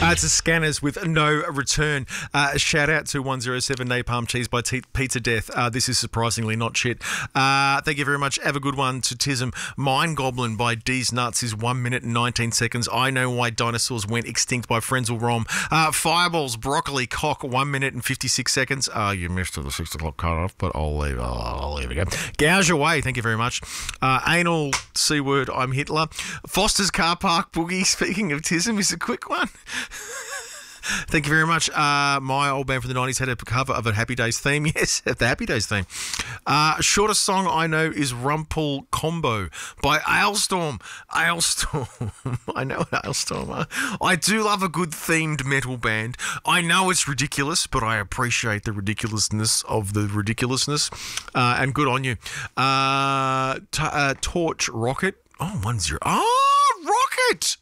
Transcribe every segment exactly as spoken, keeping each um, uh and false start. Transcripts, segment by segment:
Uh, it's a Scanners with No Return. Uh, a shout out to one oh seven Napalm Cheese by T- Pizza Death. Uh, this is surprisingly not shit. Uh, thank you very much. Have a good one to Tism. Mind Goblin by D's Nuts is one minute and nineteen seconds. I Know Why Dinosaurs Went Extinct by Frenzel Rom. Uh, Fireballs Broccoli Cock, one minute and fifty-six seconds. Uh, you missed the six o'clock cut off, but I'll leave, I'll, I'll leave it go. Gouge Away, thank you very much. Uh, Anal C Word, I'm Hitler. Foster's Car Park Boogie, speaking of Tism, is a quick one. Thank you very much. Uh, my old band from the nineties had a cover of a Happy Days theme. Yes, the Happy Days theme. Uh, shortest song I know is Rumpel Combo by Ailstorm. Ailstorm. I know what Ailstorm are. I do love a good themed metal band. I know it's ridiculous, but I appreciate the ridiculousness of the ridiculousness. Uh, and good on you. Uh, t- uh, Torch Rocket. Oh, one zero. Oh, Rocket!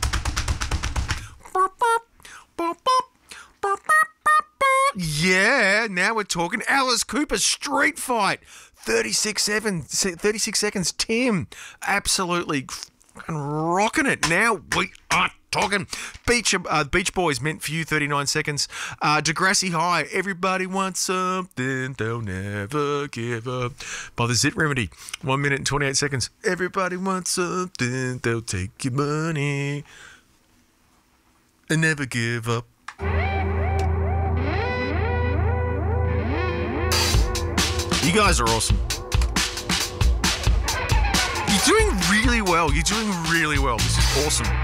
Bop, bop. Bop, bop, bop, bop, bop, bop. Yeah, now we're talking. Alice Cooper Street Fight, thirty-six seconds. Tim, absolutely fucking rocking it. Now we are talking. Beach uh, Beach Boys, Meant for You, thirty-nine seconds. Uh, Degrassi High, Everybody Wants Something, They'll Never Give Up by the Zit Remedy, one minute and twenty-eight seconds. Everybody wants something, they'll take your money and never give up. You guys are awesome. You're doing really well. You're doing really well. This is awesome.